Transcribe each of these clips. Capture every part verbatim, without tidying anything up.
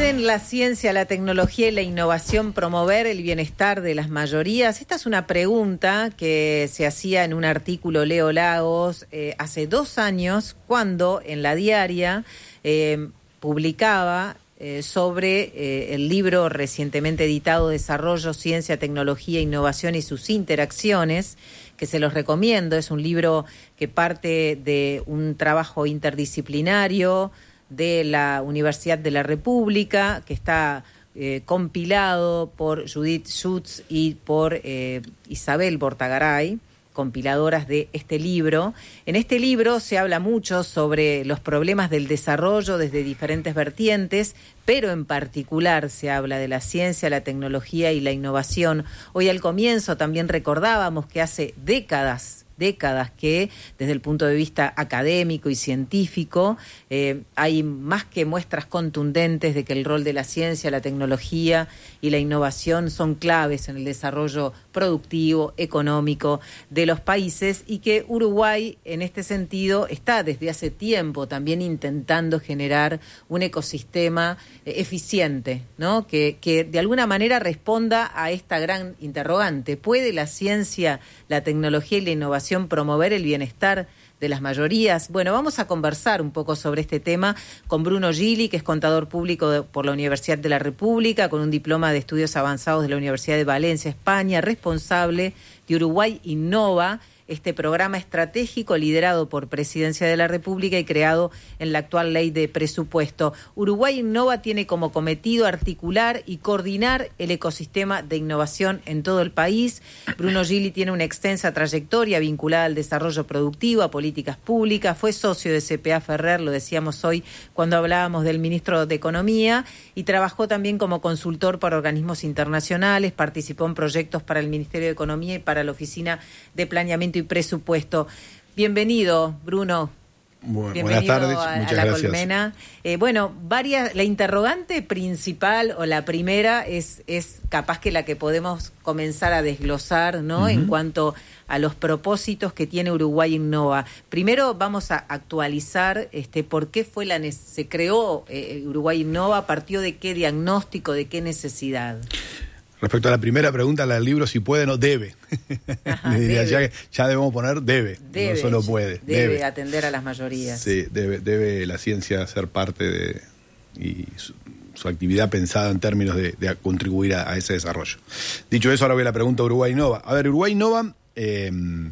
¿Pueden la ciencia, la tecnología y la innovación promover el bienestar de las mayorías? Esta es una pregunta que se hacía en un artículo Leo Lagos eh, hace dos años, cuando en La Diaria eh, publicaba eh, sobre eh, el libro recientemente editado Desarrollo, Ciencia, Tecnología, Innovación y sus interacciones, que se los recomiendo. Es un libro que parte de un trabajo interdisciplinario de la Universidad de la República, que está eh, compilado por Judith Schutz y por eh, Isabel Bortagaray, compiladoras de este libro. En este libro se habla mucho sobre los problemas del desarrollo desde diferentes vertientes, pero en particular se habla de la ciencia, la tecnología y la innovación. Hoy al comienzo también recordábamos que hace décadas, décadas que desde el punto de vista académico y científico eh, hay más que muestras contundentes de que el rol de la ciencia, la tecnología y la innovación son claves en el desarrollo productivo, económico de los países, y que Uruguay en este sentido está desde hace tiempo también intentando generar un ecosistema eh, eficiente, ¿no? Que, que de alguna manera responda a esta gran interrogante: ¿puede la ciencia, la tecnología y la innovación promover el bienestar de las mayorías? Bueno, vamos a conversar un poco sobre este tema con Bruno Gili, que es contador público de, por la Universidad de la República, con un diploma de estudios avanzados de la Universidad de Valencia, España, responsable de Uruguay Innova, este programa estratégico liderado por Presidencia de la República y creado en la actual ley de presupuesto. Uruguay Innova tiene como cometido articular y coordinar el ecosistema de innovación en todo el país. Bruno Gili tiene una extensa trayectoria vinculada al desarrollo productivo, a políticas públicas, fue socio de C P A Ferrer, lo decíamos hoy cuando hablábamos del ministro de Economía, y trabajó también como consultor para organismos internacionales, participó en proyectos para el Ministerio de Economía y para la Oficina de Planeamiento y Presupuesto. Bienvenido, Bruno. Bueno, Bienvenido buenas tardes, a, muchas a la gracias. Colmena. Eh, bueno, varias. La interrogante principal o la primera es, es capaz que la que podemos comenzar a desglosar, ¿no? Uh-huh. En cuanto a los propósitos que tiene Uruguay Innova. Primero vamos a actualizar este por qué fue la se creó eh, Uruguay Innova, partió de qué diagnóstico, de qué necesidad. Respecto a la primera pregunta, la del libro, si puede, no debe. Ajá, Le diría, debe. Ya, ya debemos poner debe, debe, no solo puede. Debe, debe atender a las mayorías. Sí, debe, debe la ciencia ser parte de y su, su actividad pensada en términos de, de contribuir a, a ese desarrollo. Dicho eso, ahora voy a la pregunta de Uruguay Innova. A ver, Uruguay Innova, eh,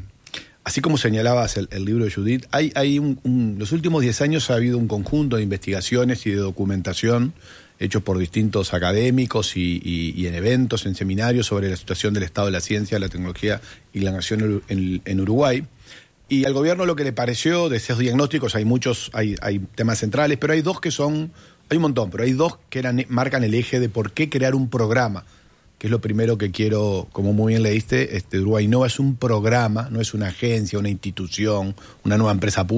así como señalabas el, el libro de Judith, hay, hay un, un, los últimos diez años ha habido un conjunto de investigaciones y de documentación hechos por distintos académicos y, y, y en eventos, en seminarios sobre la situación del estado de la ciencia, la tecnología y la nación en, en Uruguay. Y al gobierno lo que le pareció de esos diagnósticos, hay muchos, hay, hay temas centrales, pero hay dos que son, hay un montón, pero hay dos que eran, marcan el eje de por qué crear un programa, que es lo primero que quiero, como muy bien leíste, este, Uruguay Innova es un programa, no es una agencia, una institución, una nueva empresa pública.